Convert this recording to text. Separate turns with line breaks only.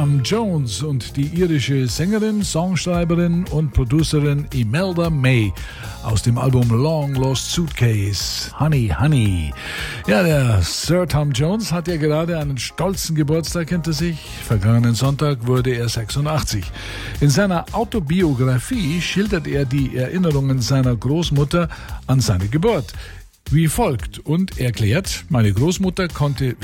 Tom Jones und die irische Sängerin, Songschreiberin und Producerin Imelda May aus dem Album Long Lost Suitcase, Honey Honey. Ja, der Sir Tom Jones hat ja gerade einen stolzen Geburtstag hinter sich. Vergangenen Sonntag wurde er 86. In seiner Autobiografie schildert er die Erinnerungen seiner Großmutter an seine Geburt wie folgt und erklärt: Meine Großmutter konnte